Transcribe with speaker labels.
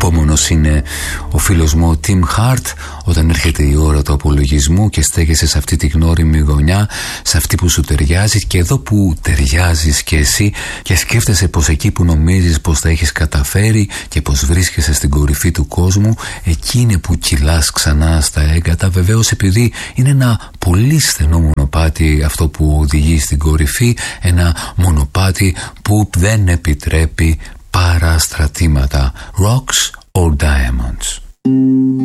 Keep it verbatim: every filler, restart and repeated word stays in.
Speaker 1: Υπόμονος είναι ο φίλος μου ο Tim Hart όταν έρχεται η ώρα του απολογισμού και στέκεσαι σε αυτή τη γνώριμη γωνιά, σε αυτή που σου ταιριάζει και εδώ που ταιριάζεις και εσύ και σκέφτεσαι πως εκεί που νομίζεις πως θα έχεις καταφέρει και πως βρίσκεσαι στην κορυφή του κόσμου, εκεί είναι που κυλάς ξανά στα έγκατα, βεβαίως επειδή είναι ένα πολύ στενό μονοπάτι αυτό που οδηγεί στην κορυφή, ένα μονοπάτι που δεν επιτρέπει παραστρατήματα. Rocks or diamonds.